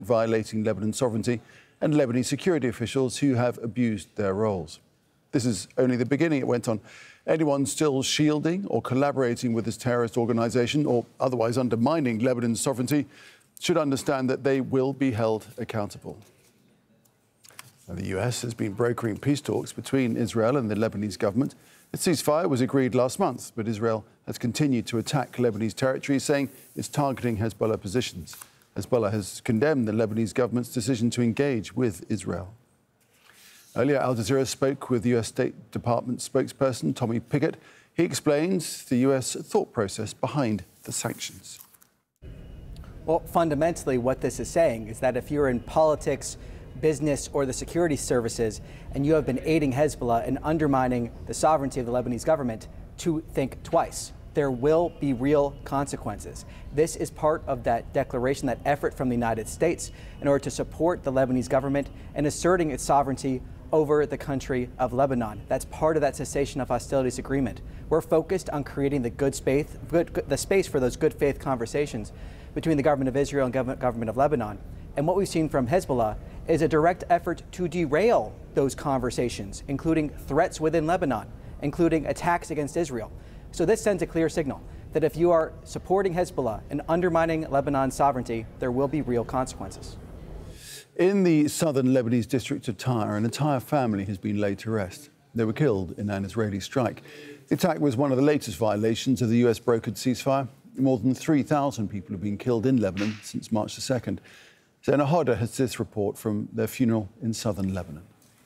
violating Lebanon's sovereignty, and Lebanese security officials who have abused their roles. This is only the beginning, it went on. Anyone still shielding or collaborating with this terrorist organisation or otherwise undermining Lebanon's sovereignty should understand that they will be held accountable. Now, the US has been brokering peace talks between Israel and the Lebanese government. A ceasefire was agreed last month, but Israel has continued to attack Lebanese territory, saying it's targeting Hezbollah positions. Hezbollah has condemned the Lebanese government's decision to engage with Israel. Earlier, Al Jazeera spoke with the US State Department spokesperson Tommy Pigott. He explains the US thought process behind the sanctions. Well, fundamentally, what this is saying is that if you're in politics, business, or the security services, and you have been aiding Hezbollah and undermining the sovereignty of the Lebanese government, to think twice. There will be real consequences. This is part of that declaration, that effort from the United States in order to support the Lebanese government and asserting its sovereignty over the country of Lebanon. That's part of that cessation of hostilities agreement. We're focused on creating the space for those good faith conversations between the government of Israel and government of Lebanon. And what we've seen from Hezbollah is a direct effort to derail those conversations, including threats within Lebanon, including attacks against Israel. So this sends a clear signal that if you are supporting Hezbollah and undermining Lebanon's sovereignty, there will be real consequences. In the southern Lebanese district of Tyre, an entire family has been laid to rest. They were killed in an Israeli strike. The attack was one of the latest violations of the US-brokered ceasefire. More than 3,000 people have been killed in Lebanon since March the 2nd. Zena Hoda has this report from their funeral in southern Lebanon.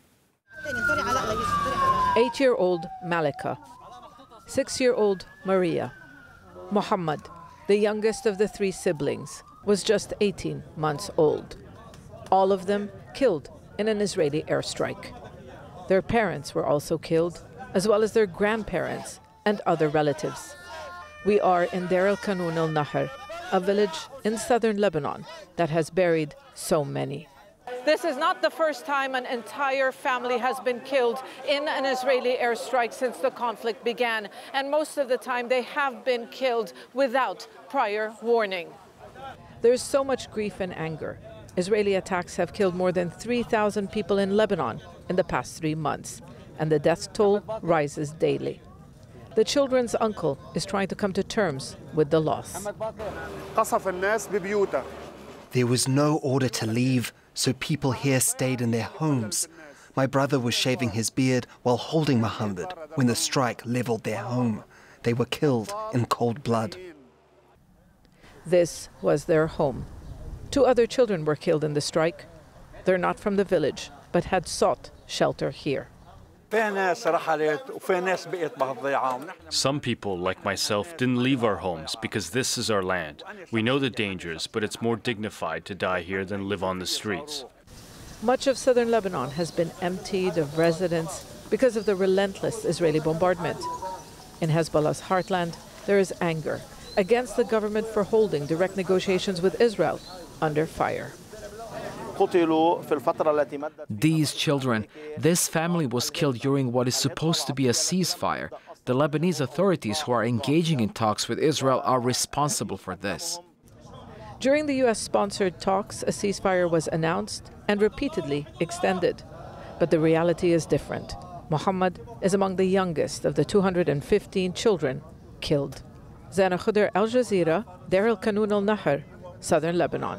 8-year-old Malika, 6-year-old Maria. Muhammad, the youngest of the 3 siblings, was just 18 months old. All of them killed in an Israeli airstrike. Their parents were also killed, as well as their grandparents and other relatives. We are in Deir el-Qanun al-Nahr, a village in southern Lebanon that has buried so many. This is not the first time an entire family has been killed in an Israeli airstrike since the conflict began, and most of the time they have been killed without prior warning. There's so much grief and anger. Israeli attacks have killed more than 3,000 people in Lebanon in the past 3 months, and the death toll rises daily. The children's uncle is trying to come to terms with the loss. There was no order to leave, so people here stayed in their homes. My brother was shaving his beard while holding Muhammad when the strike leveled their home. They were killed in cold blood. This was their home. 2 other children were killed in the strike. They're not from the village, but had sought shelter here. Some people, like myself, didn't leave our homes because this is our land. We know the dangers, but it's more dignified to die here than live on the streets. Much of southern Lebanon has been emptied of residents because of the relentless Israeli bombardment. In Hezbollah's heartland, there is anger against the government for holding direct negotiations with Israel under fire. These children, this family was killed during what is supposed to be a ceasefire. The Lebanese authorities who are engaging in talks with Israel are responsible for this. During the US-sponsored talks, a ceasefire was announced and repeatedly extended. But the reality is different. Muhammad is among the youngest of the 215 children killed. Zena Hoda, Al Jazeera, Deir el-Qanun al-Nahr, southern Lebanon.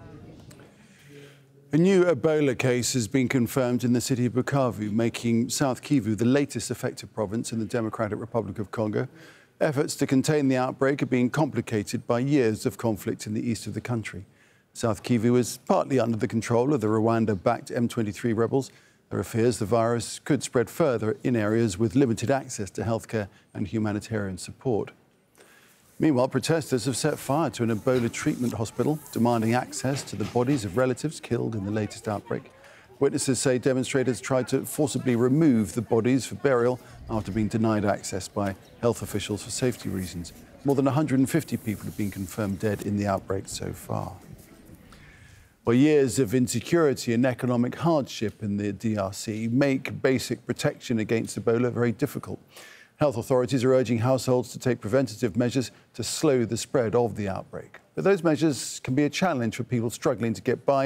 A new Ebola case has been confirmed in the city of Bukavu, making South Kivu the latest affected province in the Democratic Republic of Congo. Efforts to contain the outbreak are being complicated by years of conflict in the east of the country. South Kivu is partly under the control of the Rwanda-backed M23 rebels. There are fears the virus could spread further in areas with limited access to healthcare and humanitarian support. Meanwhile, protesters have set fire to an Ebola treatment hospital, demanding access to the bodies of relatives killed in the latest outbreak. Witnesses say demonstrators tried to forcibly remove the bodies for burial after being denied access by health officials for safety reasons. More than 150 people have been confirmed dead in the outbreak so far. Well, years of insecurity and economic hardship in the DRC make basic protection against Ebola very difficult. Health authorities are urging households to take preventative measures to slow the spread of the outbreak. But those measures can be a challenge for people struggling to get by